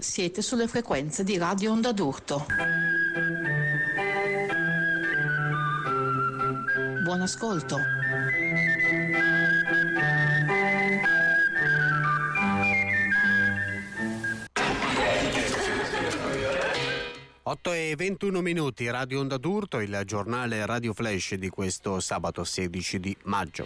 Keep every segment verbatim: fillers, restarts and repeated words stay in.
Siete sulle frequenze di Radio Onda d'Urto. Buon ascolto. otto e ventuno minuti, Radio Onda d'Urto, il giornale Radio Flash di questo sabato sedici di maggio.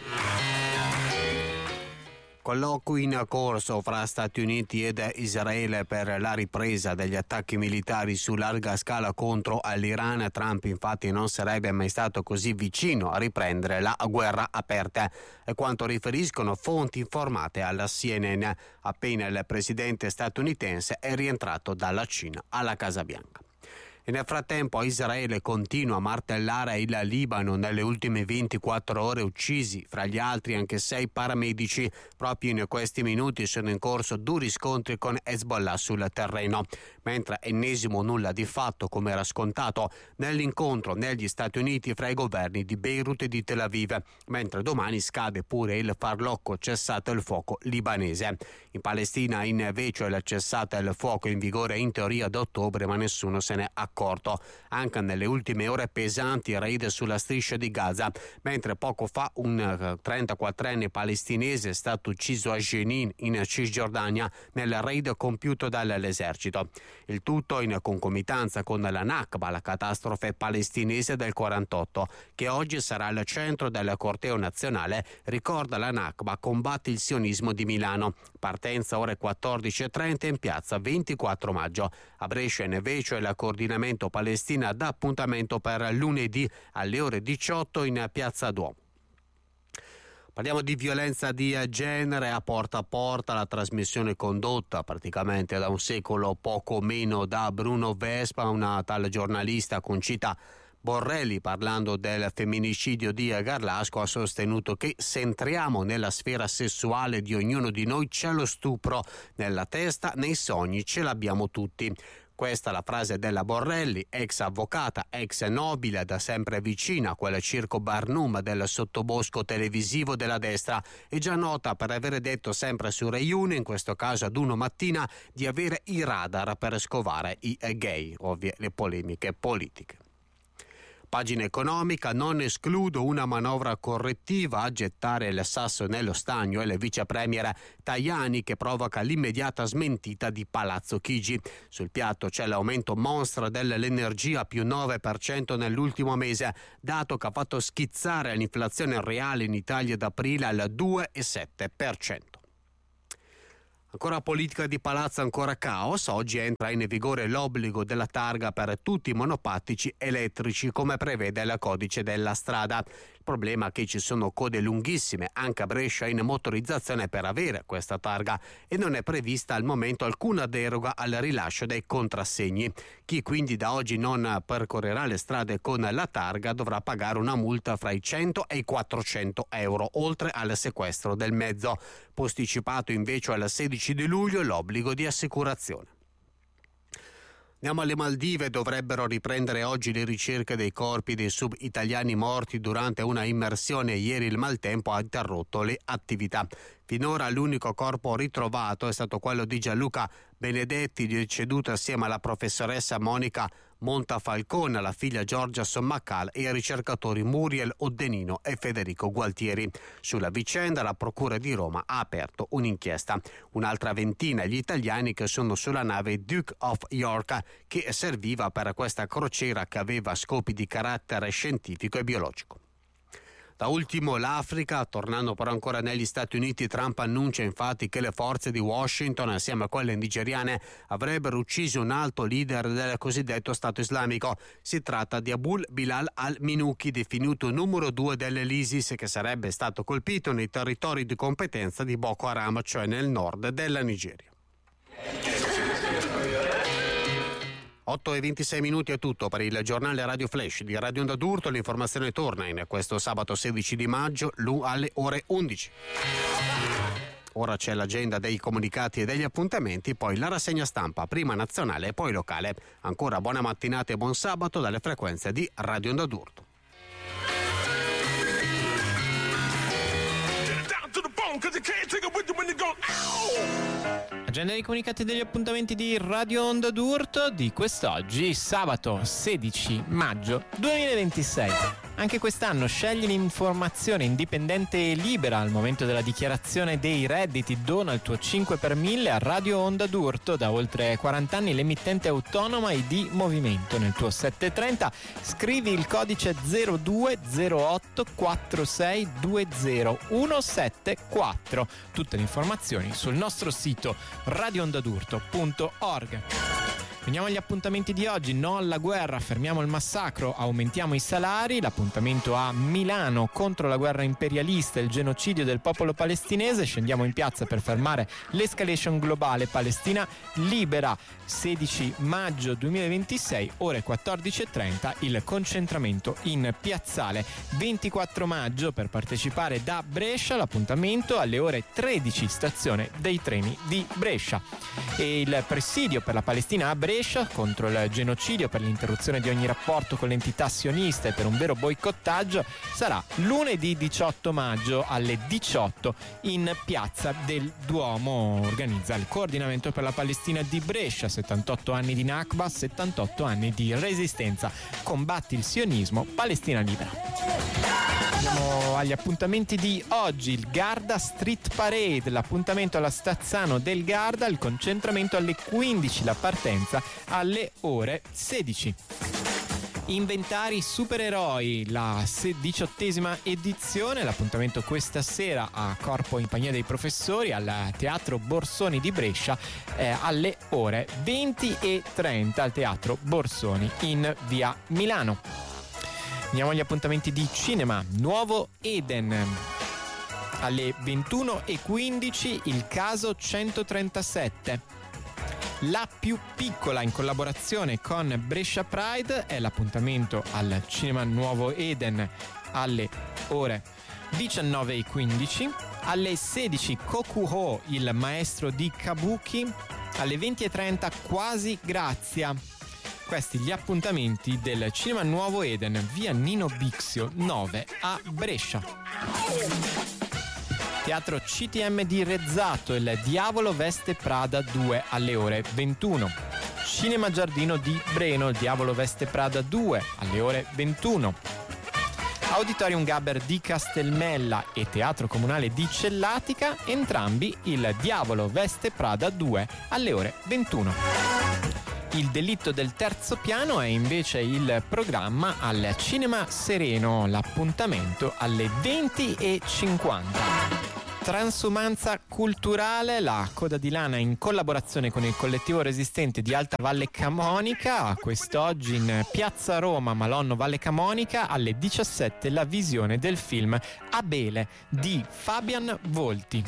Colloqui in corso fra Stati Uniti ed Israele per la ripresa degli attacchi militari su larga scala contro l'Iran. Trump infatti non sarebbe mai stato così vicino a riprendere la guerra aperta, è quanto riferiscono fonti informate alla C N N appena il presidente statunitense è rientrato dalla Cina alla Casa Bianca. E nel frattempo Israele continua a martellare il Libano. Nelle ultime ventiquattro ore uccisi, fra gli altri anche sei paramedici. Proprio in questi minuti sono in corso duri scontri con Hezbollah sul terreno, mentre ennesimo nulla di fatto, come era scontato, nell'incontro negli Stati Uniti fra i governi di Beirut e di Tel Aviv, mentre domani scade pure il farlocco cessato il fuoco libanese. In Palestina invece il cessato il fuoco in vigore in teoria da ottobre, ma nessuno se ne accorge. Accordo. Anche nelle ultime ore pesanti raid sulla striscia di Gaza, mentre poco fa un trentaquattrenne palestinese è stato ucciso a Jenin in Cisgiordania nel raid compiuto dall'esercito. Il tutto in concomitanza con la Nakba, la catastrofe palestinese del quarantotto, che oggi sarà al centro del corteo nazionale. Ricorda la Nakba, combatti il sionismo di Milano. Partenza ore quattordici e trenta in piazza ventiquattro maggio. A Brescia invece la coordinamento Palestina dà appuntamento per lunedì alle ore diciotto in piazza Duomo. Parliamo di violenza di genere a porta a porta, la trasmissione condotta praticamente da un secolo poco meno da Bruno Vespa, una tale giornalista Concita Borrelli, parlando del femminicidio di Garlasco, ha sostenuto che se entriamo nella sfera sessuale di ognuno di noi c'è lo stupro, nella testa, nei sogni ce l'abbiamo tutti. Questa è la frase della Borrelli, ex avvocata, ex nobile, da sempre vicina a quel circo Barnum del sottobosco televisivo della destra, e già nota per aver detto sempre su Rai uno, in questo caso ad Uno Mattina, di avere i radar per scovare i gay, ovvie le polemiche politiche. Pagina economica, non escludo una manovra correttiva a gettare il sasso nello stagno e il vice premier Tajani che provoca l'immediata smentita di Palazzo Chigi. Sul piatto c'è l'aumento monstra dell'energia più nove per cento nell'ultimo mese, dato che ha fatto schizzare l'inflazione reale in Italia ad aprile al due virgola sette per cento. Ancora politica di palazzo, ancora caos. Oggi entra in vigore l'obbligo della targa per tutti i monopattini elettrici, come prevede il codice della strada. Il problema è che ci sono code lunghissime anche a Brescia in motorizzazione per avere questa targa e non è prevista al momento alcuna deroga al rilascio dei contrassegni. Chi quindi da oggi non percorrerà le strade con la targa dovrà pagare una multa fra i cento e i quattrocento euro, oltre al sequestro del mezzo. Posticipato invece al sedici di luglio l'obbligo di assicurazione. Andiamo alle Maldive, dovrebbero riprendere oggi le ricerche dei corpi dei sub italiani morti durante una immersione. Ieri il maltempo ha interrotto le attività. Finora l'unico corpo ritrovato è stato quello di Gianluca Benedetti, deceduto assieme alla professoressa Monica Montafalcone, la figlia Giorgia Sommacal e ai ricercatori Muriel Oddenino e Federico Gualtieri. Sulla vicenda la Procura di Roma ha aperto un'inchiesta. Un'altra ventina gli italiani che sono sulla nave Duke of York, che serviva per questa crociera che aveva scopi di carattere scientifico e biologico. Da ultimo l'Africa, tornando però ancora negli Stati Uniti, Trump annuncia infatti che le forze di Washington assieme a quelle nigeriane avrebbero ucciso un alto leader del cosiddetto Stato Islamico. Si tratta di Abul Bilal al-Minuki, definito numero due dell'ISIS, che sarebbe stato colpito nei territori di competenza di Boko Haram, cioè nel nord della Nigeria. otto e ventisei minuti è tutto per il giornale Radio Flash di Radio Onda d'Urto. L'informazione torna in questo sabato sedici di maggio alle ore undici. Ora c'è l'agenda dei comunicati e degli appuntamenti, poi la rassegna stampa, prima nazionale e poi locale. Ancora buona mattinata e buon sabato dalle frequenze di Radio Onda d'Urto. Agenda dei comunicati degli appuntamenti di Radio Onda d'Urto di quest'oggi, sabato sedici maggio duemilaventisei. Anche quest'anno scegli l'informazione indipendente e libera al momento della dichiarazione dei redditi. Dona il tuo cinque per mille a Radio Onda d'Urto, da oltre quaranta anni l'emittente autonoma e di movimento. Nel tuo settecentotrenta scrivi il codice zero due zero otto quattro sei due zero uno sette quattro. Tutte le informazioni sul nostro sito radio onda d'urto punto org. Veniamo agli appuntamenti di oggi. No alla guerra, fermiamo il massacro, aumentiamo i salari. L'appuntamento a Milano contro la guerra imperialista e il genocidio del popolo palestinese. Scendiamo in piazza per fermare l'escalation globale. Palestina libera. Sedici maggio duemilaventisei, ore quattordici e trenta, il concentramento in piazzale. Ventiquattro maggio, per partecipare da Brescia, l'appuntamento alle ore tredici, stazione dei treni di Brescia. E il presidio per la Palestina a Brescia contro il genocidio, per l'interruzione di ogni rapporto con l'entità sionista e per un vero boicottaggio sarà lunedì diciotto maggio alle diciotto in piazza del Duomo. Organizza il Coordinamento per la Palestina di Brescia. Settantotto anni di Nakba, settantotto anni di resistenza. Combatti il sionismo, Palestina libera. Andiamo agli appuntamenti di oggi. Il Garda Street Parade, l'appuntamento alla Stazzano del Garda, il concentramento alle quindici, la partenza alle ore sedici. Inventari supereroi, la diciottesima edizione, l'appuntamento questa sera a Corpo in compagnia dei professori al Teatro Borsoni di Brescia eh, alle ore venti e trenta al Teatro Borsoni in via Milano. Andiamo agli appuntamenti di cinema. Nuovo Eden, alle ventuno e quindici il caso centotrentasette. La più piccola, in collaborazione con Brescia Pride, è l'appuntamento al Cinema Nuovo Eden alle ore diciannove e quindici. Alle sedici Kokuho, il maestro di Kabuki. Alle venti e trenta Quasi Grazia. Questi gli appuntamenti del Cinema Nuovo Eden, via Nino Bixio nove a Brescia. Teatro C T M di Rezzato, il Diavolo Veste Prada due alle ore ventuno. Cinema Giardino di Breno, il Diavolo Veste Prada due alle ore ventuno. Auditorium Gaber di Castelmella e Teatro Comunale di Cellatica, entrambi il Diavolo Veste Prada due alle ore ventuno. Il Delitto del terzo piano è invece il programma al Cinema Sereno, l'appuntamento alle venti e cinquanta. Transumanza culturale, la Coda di Lana in collaborazione con il collettivo resistente di Alta Valle Camonica. Quest'oggi in Piazza Roma, Malonno Valle Camonica, alle diciassette la visione del film Abele di Fabian Volti.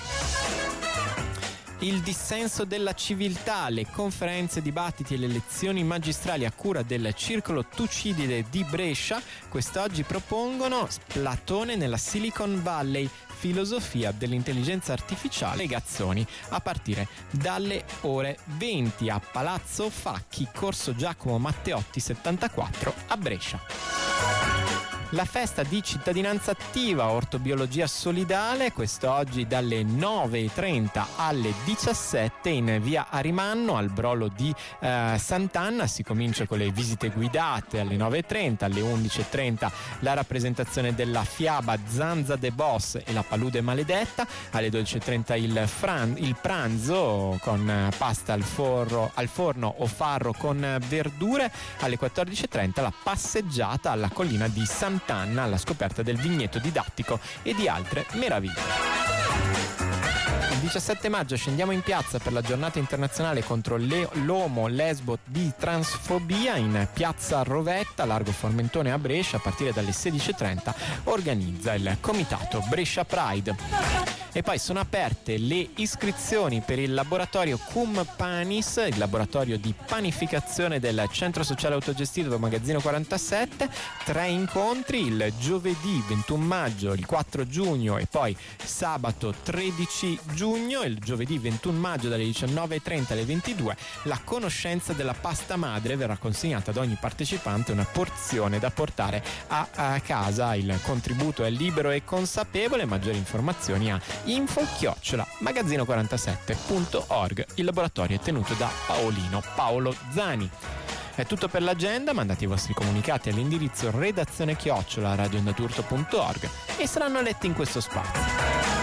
Il dissenso della civiltà, le conferenze, dibattiti e le lezioni magistrali a cura del Circolo Tucidide di Brescia quest'oggi propongono Platone nella Silicon Valley, filosofia dell'intelligenza artificiale Gazzoni, a partire dalle ore venti a Palazzo Facchi, corso Giacomo Matteotti settantaquattro a Brescia. La festa di cittadinanza attiva, ortobiologia solidale, quest'oggi dalle nove e trenta alle diciassette in via Arimanno al Brolo di eh, Sant'Anna. Si comincia con le visite guidate alle nove e trenta, alle undici e trenta la rappresentazione della fiaba Zanza de Boss e la palude maledetta, alle dodici e trenta il, fran- il pranzo con pasta al, forro, al forno o farro con verdure, alle quattordici e trenta la passeggiata alla collina di Sant'Anna alla scoperta del vigneto didattico e di altre meraviglie. Il diciassette maggio scendiamo in piazza per la giornata internazionale contro le, l'omo, lesbo, bi, transfobia in piazza Rovetta, largo Formentone a Brescia, a partire dalle sedici e trenta organizza il comitato Brescia Pride. E poi sono aperte le iscrizioni per il laboratorio Cum Panis, il laboratorio di panificazione del Centro Sociale Autogestito del Magazzino quarantasette. Tre incontri, il giovedì ventuno maggio, il quattro giugno e poi sabato tredici giugno. Il giovedì ventuno maggio dalle diciannove e trenta alle ventidue la conoscenza della pasta madre, verrà consegnata ad ogni partecipante una porzione da portare a, a casa. Il contributo è libero e consapevole. Maggiori informazioni a info chiocciola magazzino quarantasette punto org. Il laboratorio è tenuto da Paolino Paolo Zani. È tutto per l'agenda, mandate i vostri comunicati all'indirizzo redazione chiocciola radioondadurto punto org e saranno letti in questo spazio.